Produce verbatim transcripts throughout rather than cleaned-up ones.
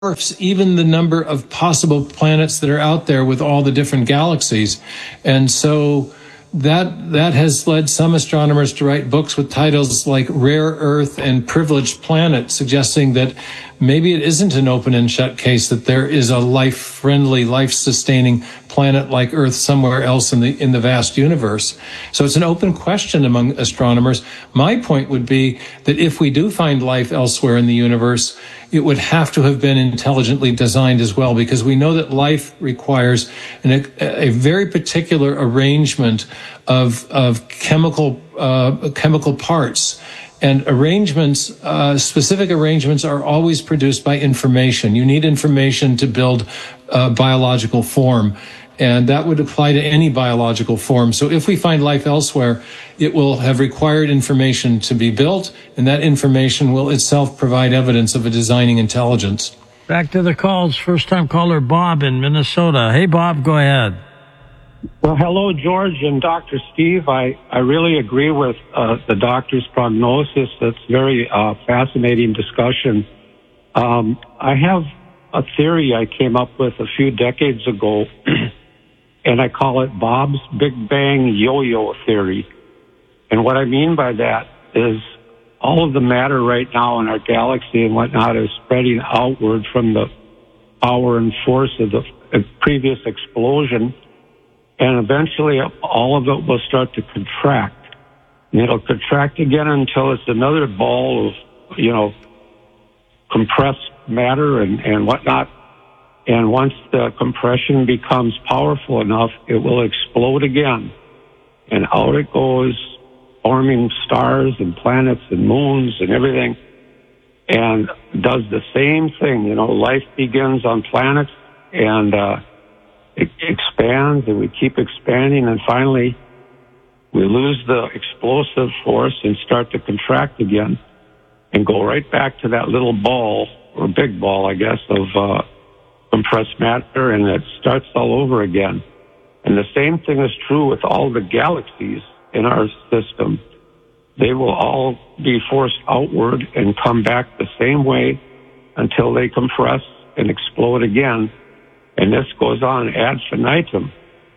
dwarfs even the number of possible planets that are out there with all the different galaxies. And so that that has led some astronomers to write books with titles like Rare Earth and Privileged Planet, suggesting that maybe it isn't an open and shut case, that there is a life-friendly, life-sustaining planet like Earth somewhere else in the in the vast universe. So it's an open question among astronomers. My point would be that if we do find life elsewhere in the universe, it would have to have been intelligently designed as well, because we know that life requires an, a, a very particular arrangement of of chemical uh, chemical parts. And arrangements, uh, specific arrangements are always produced by information. You need information to build uh, biological form. And that would apply to any biological form. So if we find life elsewhere, it will have required information to be built, and that information will itself provide evidence of a designing intelligence. Back to the calls. First-time caller Bob in Minnesota. Hey, Bob, go ahead. Well, hello, George and Doctor Steve. I, I really agree with uh, the doctor's prognosis. That's very uh, fascinating discussion. Um, I have a theory I came up with a few decades ago, and I call it Bob's Big Bang Yo-Yo Theory. And what I mean by that is all of the matter right now in our galaxy and whatnot is spreading outward from the power and force of the previous explosion. And eventually all of it will start to contract. And it'll contract again until it's another ball of, you know, compressed matter and, and whatnot. And once the compression becomes powerful enough, it will explode again. And out it goes, forming stars and planets and moons and everything. And does the same thing. You know, life begins on planets and, uh, it expands and we keep expanding, and finally we lose the explosive force and start to contract again and go right back to that little ball, or big ball, I guess, of uh, compressed matter, and it starts all over again. And the same thing is true with all the galaxies in our system. They will all be forced outward and come back the same way until they compress and explode again. And this goes on ad infinitum.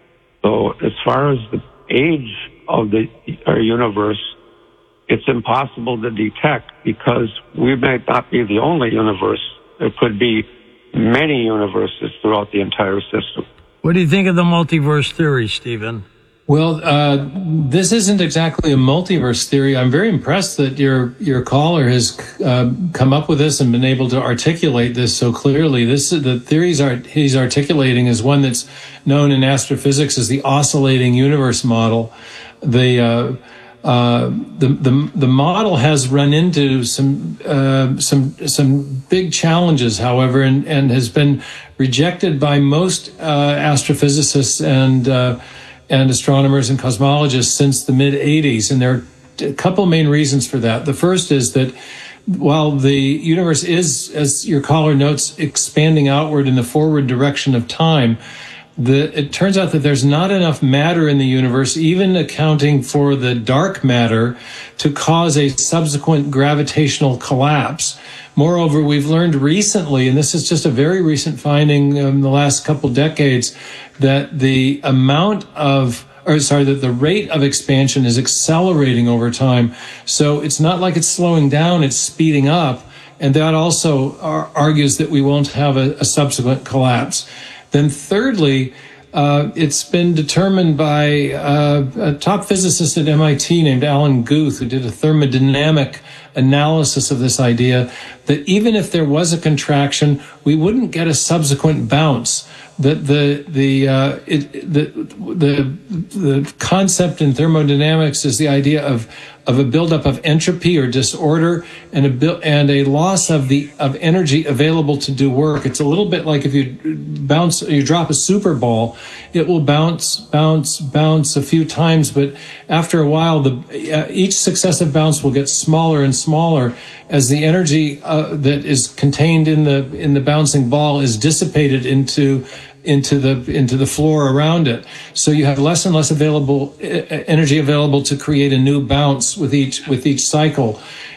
So as far as the age of the our universe, it's impossible to detect, because we might not be the only universe. There could be many universes throughout the entire system. What do you think of the multiverse theory, Stephen? Well, uh, this isn't exactly a multiverse theory. I'm very impressed that your your caller has uh, come up with this and been able to articulate this so clearly. This the theories are, he's articulating is one that's known in astrophysics as the oscillating universe model. The uh, uh, the, the the model has run into some uh, some some big challenges, however, and, and has been rejected by most uh, astrophysicists and uh, and astronomers and cosmologists since the mid eighties. And there are a couple main reasons for that. The first is that while the universe is, as your caller notes, expanding outward in the forward direction of time, the, it turns out that there's not enough matter in the universe, even accounting for the dark matter, to cause a subsequent gravitational collapse. Moreover, we've learned recently, and this is just a very recent finding in the last couple decades, that the amount of, or sorry, that the rate of expansion is accelerating over time. So it's not like it's slowing down, it's speeding up. And that also ar- argues that we won't have a, a subsequent collapse. Then thirdly, uh, it's been determined by uh, a top physicist at M I T named Alan Guth, who did a thermodynamic analysis of this idea, that even if there was a contraction, we wouldn't get a subsequent bounce. That the the uh, it, the the the concept in thermodynamics is the idea of of a buildup of entropy or disorder and a bu- and a loss of the of energy available to do work. It's a little bit like if you bounce, you drop a super ball, it will bounce, bounce, bounce a few times, but after a while, the uh, each successive bounce will get smaller and smaller as the energy uh, that is contained in the in the bouncing ball is dissipated into into the into the floor around it. So you have less and less available uh, energy available to create a new bounce with each with each cycle.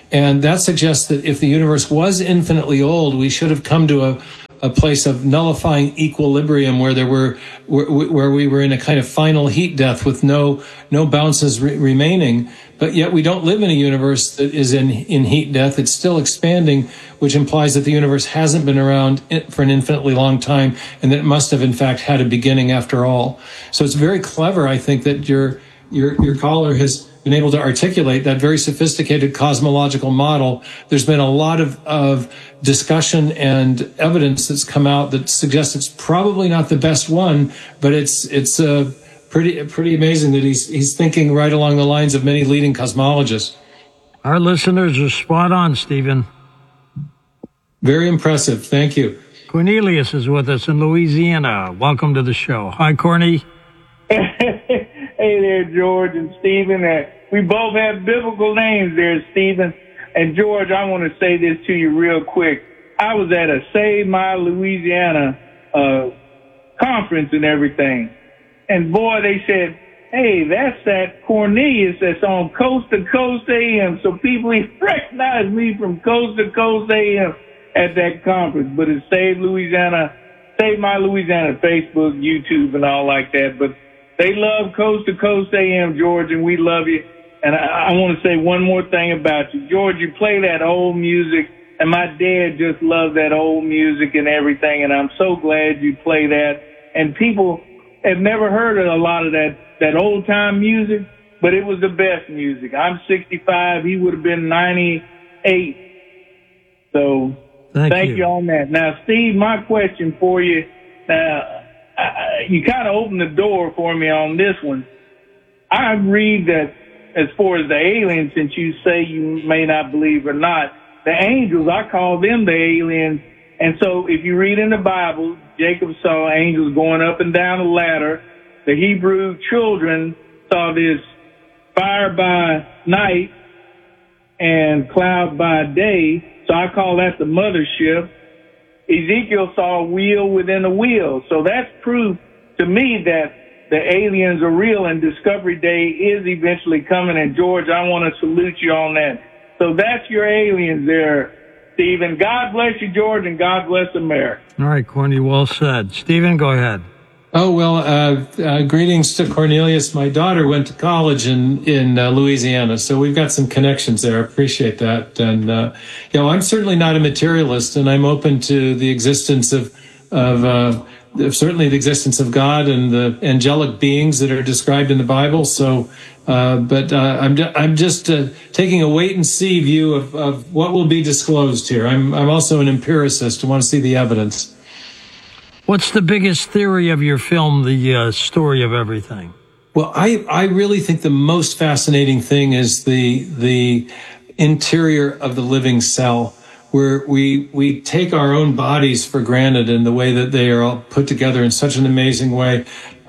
And that suggests that if the universe was infinitely old, we should have come to a, a place of nullifying equilibrium where there were, where, where we were in a kind of final heat death with no, no bounces re- remaining. But yet we don't live in a universe that is in, in heat death. It's still expanding, which implies that the universe hasn't been around for an infinitely long time and that it must have, in fact, had a beginning after all. So it's very clever, I think, that your, your, your caller has been able to articulate that very sophisticated cosmological model. There's been a lot of, of discussion and evidence that's come out that suggests it's probably not the best one, but it's, it's, uh, Pretty, pretty amazing that he's he's thinking right along the lines of many leading cosmologists. Our listeners are spot on, Stephen. Very impressive. Thank you. Cornelius is with us in Louisiana. Welcome to the show. Hi, Corny. Hey there, George and Stephen. Uh, we both have biblical names there, Stephen. And George, I want to say this to you real quick. I was at a Save My Louisiana uh, conference and everything. And boy, they said, hey, that's that Cornelius that's on Coast to Coast A M. So people recognized me from Coast to Coast A M at that conference. But it's Save Louisiana, Save My Louisiana, Facebook, YouTube, and all like that. But they love Coast to Coast A M, George, and we love you. And I, I want to say one more thing about you. George, you play that old music, and my dad just loves that old music and everything, and I'm so glad you play that. And people have never heard of a lot of that, that old-time music, but it was the best music. I'm sixty-five. He would have been ninety-eight. So thank, thank you. you on that. Now, Steve, my question for you, now, I, you kind of opened the door for me on this one. I read that as far as the aliens, since you say you may not believe or not, the angels, I call them the aliens. And so if you read in the Bible, Jacob saw angels going up and down a ladder. The Hebrew children saw this fire by night and cloud by day. So I call that the mothership. Ezekiel saw a wheel within a wheel. So that's proof to me that the aliens are real and Discovery Day is eventually coming. And George, I want to salute you on that. So that's your aliens there, Stephen. God bless you, George, and God bless America. All right, Corny, well said. Stephen, go ahead. Oh, well, uh, uh, greetings to Cornelius. My daughter went to college in, in uh, Louisiana, so we've got some connections there. I appreciate that. And, uh, you know, I'm certainly not a materialist, and I'm open to the existence of, of uh, certainly the existence of God and the angelic beings that are described in the Bible. So, uh, but uh, I'm I'm just uh, taking a wait and see view of, of what will be disclosed here. I'm I'm also an empiricist. I want to see the evidence. What's the biggest theory of your film, The uh, Story of Everything? Well, I I really think the most fascinating thing is the the interior of the living cell, where we we take our own bodies for granted in the way that they are all put together in such an amazing way.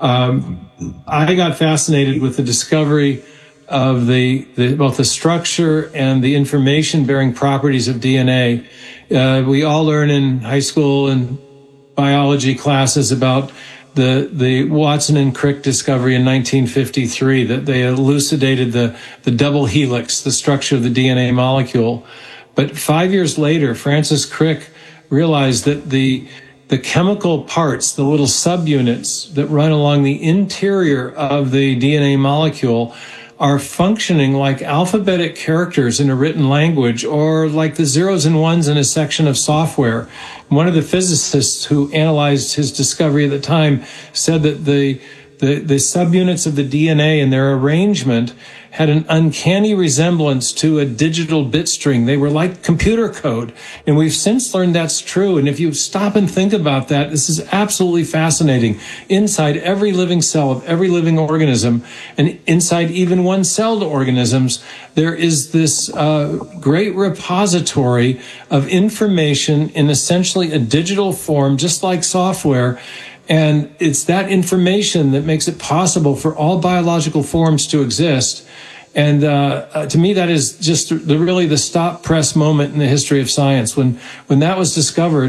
Um, I got fascinated with the discovery of the, the both the structure and the information-bearing properties of D N A. Uh, we all learn in high school and biology classes about the the Watson and Crick discovery in nineteen fifty-three, that they elucidated the the double helix, the structure of the D N A molecule. But five years later, Francis Crick realized that the the chemical parts, the little subunits that run along the interior of the D N A molecule, are functioning like alphabetic characters in a written language, or like the zeros and ones in a section of software. One of the physicists who analyzed his discovery at the time said that the the, the subunits of the D N A and their arrangement had an uncanny resemblance to a digital bit string. They were like computer code. And we've since learned that's true. And if you stop and think about that, this is absolutely fascinating. Inside every living cell of every living organism, and inside even one-celled organisms, there is this uh, great repository of information in essentially a digital form, just like software. And it's that information that makes it possible for all biological forms to exist. And uh, uh, to me, that is just the, really the stop press moment in the history of science. When when that was discovered,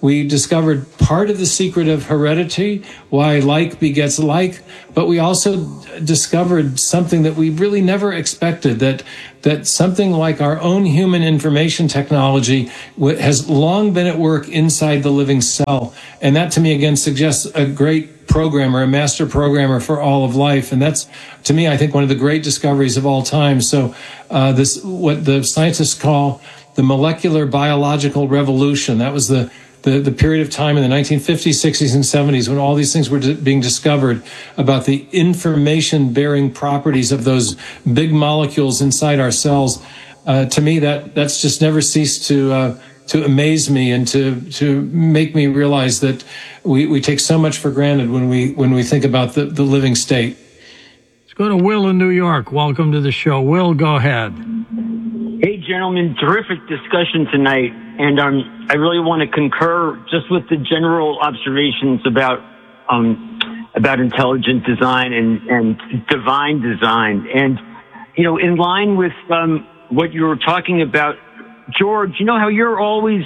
we discovered part of the secret of heredity, why like begets like, but we also discovered something that we really never expected, that that something like our own human information technology has long been at work inside the living cell. And that, to me, again, suggests a great programmer, a master programmer for all of life. And that's, to me, I think, one of the great discoveries of all time. So uh, this, what the scientists call the molecular biological revolution, that was the The, the period of time in the nineteen fifties, sixties, and seventies when all these things were d- being discovered about the information-bearing properties of those big molecules inside our cells. Uh, to me, that that's just never ceased to uh, to amaze me and to to make me realize that we, we take so much for granted when we when we think about the, the living state. Let's go to Will in New York. Welcome to the show. Will, go ahead. Hey, gentlemen, terrific discussion tonight. And um, I really want to concur just with the general observations about um, about intelligent design and, and divine design. And, you know, in line with um, what you were talking about, George, you know how you're always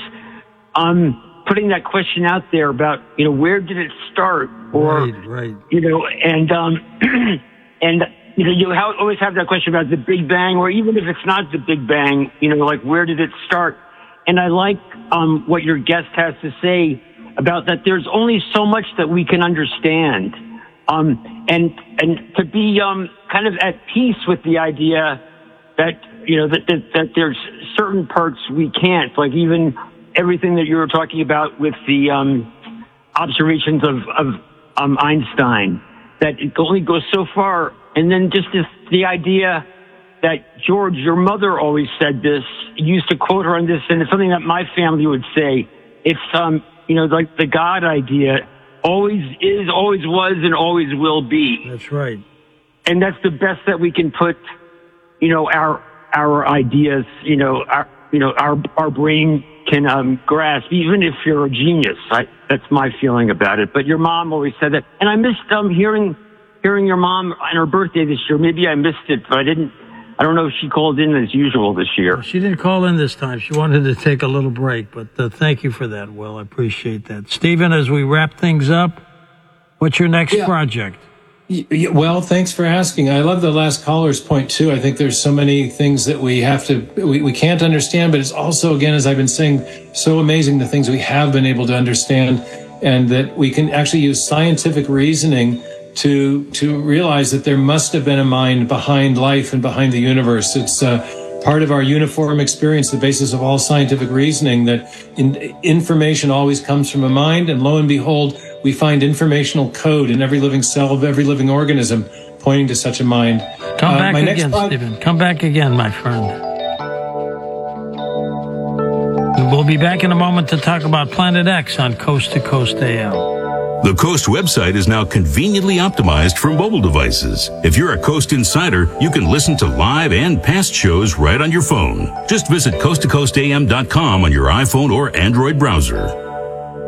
um, putting that question out there about, you know, where did it start? Or, right, right. you know, and, um, and, you know, you always have that question about the Big Bang, or even if it's not the Big Bang, you know, like, where did it start? And I like um, what your guest has to say about that there's only so much that we can understand. Um, and and to be um, kind of at peace with the idea that, you know, that, that, that there's certain parts we can't, like even everything that you were talking about with the um, observations of, of um, Einstein, that it only goes so far. And then just this, the idea that, George, your mother always said this, used to quote her on this, and it's something that my family would say. It's, um, you know, like the God idea always is, always was, and always will be. That's right. And that's the best that we can put, you know, our, our ideas, you know, our, you know, our, our brain can, um, grasp, even if you're a genius. I, that's my feeling about it. But your mom always said that. And I missed, um, hearing, hearing your mom on her birthday this year. Maybe I missed it, but I didn't. I don't know if she called in as usual this year. She didn't call in this time. She wanted to take a little break, but uh, thank you for that, Will. I appreciate that. Stephen, as we wrap things up, what's your next yeah. project? Well, thanks for asking. I love the last caller's point, too. I think there's so many things that we have to, we, we can't understand, but it's also, again, as I've been saying, so amazing the things we have been able to understand, and that we can actually use scientific reasoning to to realize that there must have been a mind behind life and behind the universe. It's uh, part of our uniform experience, the basis of all scientific reasoning, that in, information always comes from a mind, and lo and behold, we find informational code in every living cell of every living organism pointing to such a mind. Come uh, back my again, next Stephen. Come back again, my friend. We'll be back in a moment to talk about Planet X on Coast to Coast A M. The Coast website is now conveniently optimized for mobile devices. If you're a Coast insider, you can listen to live and past shows right on your phone. Just visit coast to coast a m dot com on your iPhone or Android browser.